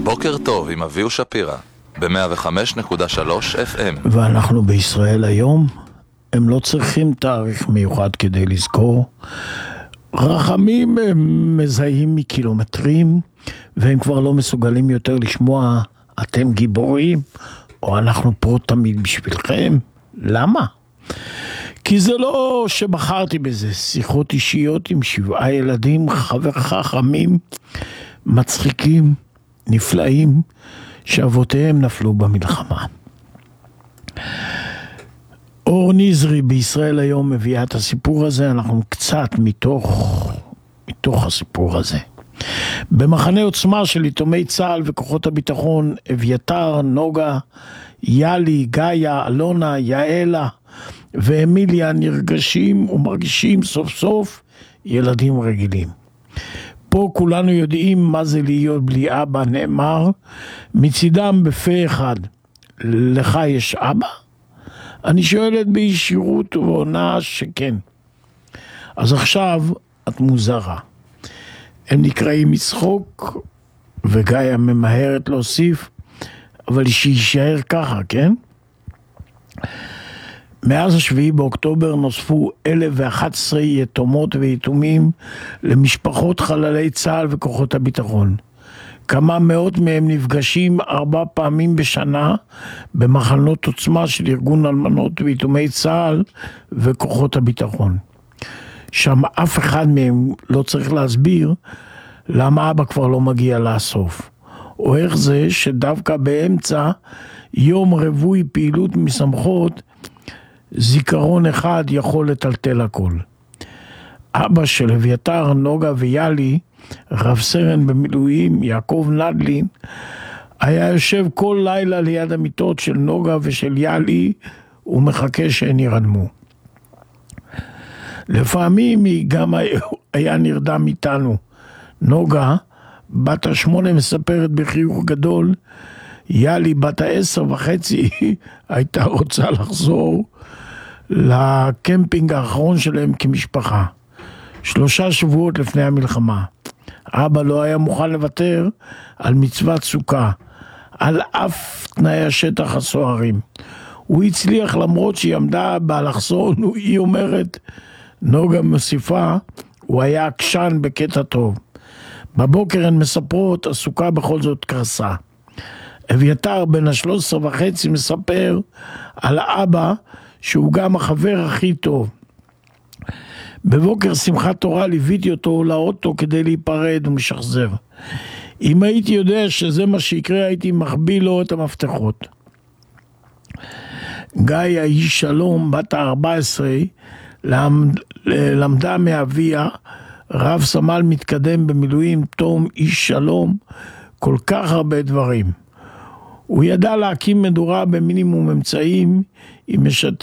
בוקר טוב עם אביהו שפירא ב-105.3 FM. ואנחנו בישראל היום. הם לא צריכים תאריך מיוחד כדי לזכור. רחמים הם מזהים מקילומטרים, והם כבר לא מסוגלים יותר לשמוע אתם גיבורים, או אנחנו פה תמיד בשבילכם. למה? כי זה לא שבחרתי בזה. שיחות אישיות עם 7 ילדים חכמים, מצחיקים, נפלאים, שאבותיהם נפלו במלחמה. אור נזרי בישראל היום מביאה את הסיפור הזה. אנחנו קצת מתוך הסיפור הזה. במחנה עוצמה של יתומי צה"ל וכוחות הביטחון, אביתר, נוגה, יאלי, גאיה, אלונה, יעלה ואמיליה נרגשים ומרגישים סוף סוף ילדים רגילים. פה כולנו יודעים מה זה להיות בלי אבא, נאמר מצידם בפה אחד. לך יש אבא? אני שואלת בישירות ועונה שכן. אז עכשיו את מוזרה. הם נקראים מצחוק, וגאיה ממהרת להוסיף, אבל שישאר ככה, כן? מאז 7 באוקטובר נוספו 1,011 יתומות ויתומים למשפחות חללי צה"ל וכוחות הביטחון. כמה מאות מהם נפגשים 4 פעמים בשנה במחנות עוצמה של ארגון אלמנות ויתומי צה"ל וכוחות הביטחון. שם אף אחד מהם לא צריך להסביר למה אבא כבר לא מגיע לאסוף. או איך זה שדווקא באמצע יום רווי פעילות משמחות, זיכרון אחד יכול לטלטל הכל. אבא של אביתר, נוגה ויאלי, רב סרן במילואים יעקב נדלין, היה יושב כל לילה ליד המיטות של נוגה ושל יאלי ומחכה שהן ירדמו. לפעמים היא גם היה נרדם איתנו. נוגה, בת 8 מספרת בחיוך גדול, יאלי בת 10.5 הייתה רוצה לחזור לקמפינג האחרון שלהם כמשפחה. 3 שבועות לפני המלחמה. אבא לא היה מוכן לוותר על מצוות סוכה, על אף תנאי השטח הסוערים. הוא הצליח למרות שהיא עמדה באלכסון, היא אומרת, נוגה מוסיפה, הוא היה עקשן בקטע טוב. בבוקר הן מספרות, הסוכה בכל זאת קרסה. אביתר בן 13.5 מספר על האבא שהוא גם החבר הכי טוב. בבוקר שמחת תורה ליוויתי אותו לאוטו כדי להיפרד ומשחזר. אם הייתי יודע שזה מה שיקרה הייתי מחביא לו את המפתחות. גאיה איש שלום בת 14 למדה מאביה, רב סמל מתקדם במילואים תום איש שלום, כל כך הרבה דברים. הוא ידע להקים מדורה במינימום אמצעים, היא משתפת